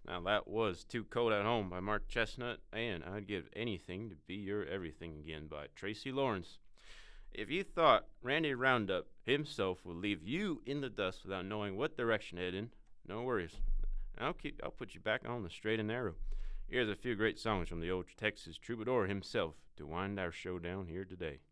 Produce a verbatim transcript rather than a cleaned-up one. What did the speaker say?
Now that was Too Cold at Home by Mark Chestnut, and I'd Give Anything to Be Your Everything Again by Tracy Lawrence. If you thought Randy Roundup himself would leave you in the dust without knowing what direction to head in, no worries. I'll keep I'll put you back on the straight and narrow. Here's a few great songs from the old Texas troubadour himself to wind our show down here today.